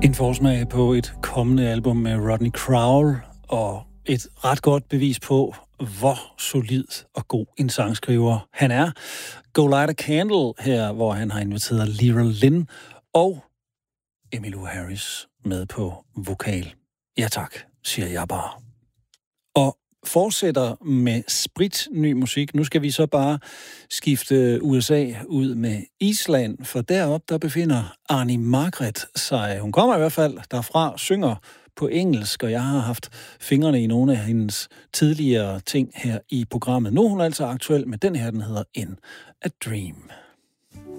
En forsmag på et kommende album med Rodney Crowell, og et ret godt bevis på, hvor solid og god en sangskriver han er. Go Light a Candle her, hvor han har inviteret Lyra Lynn og Emmylou Harris med på vokal. Ja tak, siger jeg bare. Og fortsætter med spritny musik. Nu skal vi så bare skifte USA ud med Island, for deroppe der befinder Arni Margret sig. Hun kommer i hvert fald derfra, synger på engelsk, og jeg har haft fingrene i nogle af hendes tidligere ting her i programmet. Nu er hun altså aktuel med den her, den hedder In a Dream.